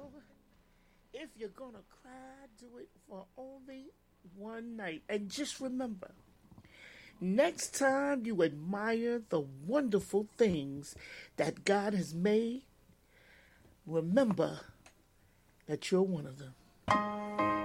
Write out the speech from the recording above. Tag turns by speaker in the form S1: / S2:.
S1: if you're gonna cry, do it for only one night. And just remember, next time you admire the wonderful things that God has made, remember that you're one of them.